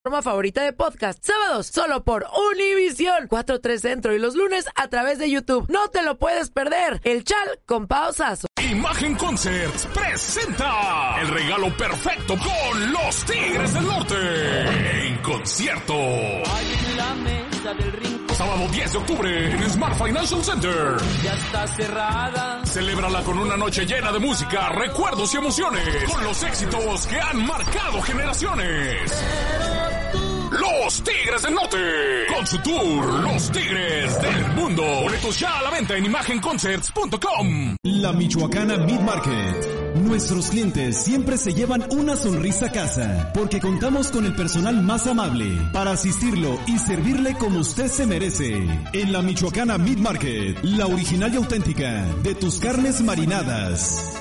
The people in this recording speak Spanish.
favorita de podcast. Sábados solo por Univisión 4-3 Centro y los lunes a través de YouTube. No te lo puedes perder. El Chal con pausas. Imagen Concerts presenta el regalo perfecto con los Tigres del Norte en concierto. Sábado 10 de octubre en Smart Financial Center. Ya está cerrada. Celébrala con una noche llena de música, recuerdos y emociones, con los éxitos que han marcado generaciones. Los Tigres del Norte, con su tour Los Tigres del Mundo. Boletos ya a la venta en imagenconcerts.com. La Michoacana Meat Market. Nuestros clientes siempre se llevan una sonrisa a casa, porque contamos con el personal más amable para asistirlo y servirle como usted se merece. En la Michoacana Meat Market, la original y auténtica de tus carnes marinadas.